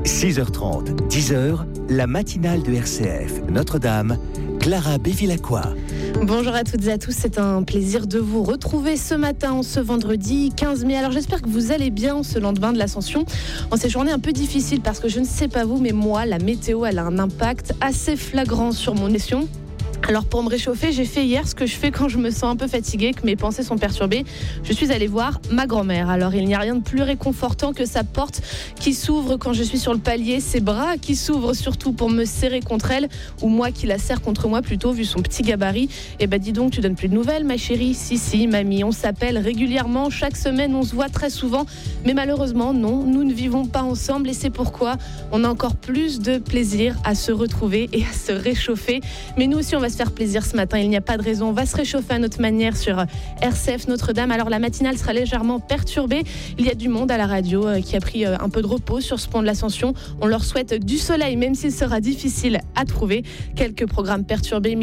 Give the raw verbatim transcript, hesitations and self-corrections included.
six heures trente, dix heures, la matinale de R C F Notre-Dame, Clara Bévilacqua. Bonjour à toutes et à tous, c'est un plaisir de vous retrouver ce matin, ce vendredi quinze mai. Alors j'espère que vous allez bien ce lendemain de l'Ascension. En ces journées un peu difficiles parce que je ne sais pas vous, mais moi, la météo, elle a un impact assez flagrant sur mon émission. Alors pour me réchauffer, j'ai fait hier ce que je fais quand je me sens un peu fatiguée, que mes pensées sont perturbées. Je suis allée voir ma grand-mère. Alors il n'y a rien de plus réconfortant que sa porte qui s'ouvre quand je suis sur le palier, ses bras qui s'ouvrent surtout pour me serrer contre elle, ou moi qui la serre contre moi plutôt, vu son petit gabarit. Et bah dis donc, tu donnes plus de nouvelles ma chérie? Si si mamie, on s'appelle régulièrement, chaque semaine on se voit très souvent, mais malheureusement non, nous ne vivons pas ensemble et c'est pourquoi on a encore plus de plaisir à se retrouver et à se réchauffer. Mais nous aussi on va se faire plaisir ce matin, il n'y a pas de raison, on va se réchauffer à notre manière sur R C F Notre-Dame. Alors la matinale sera légèrement perturbée, il y a du monde à la radio euh, qui a pris euh, un peu de repos sur ce pont de l'Ascension. On leur souhaite du soleil même s'il sera difficile à trouver. Quelques programmes perturbés.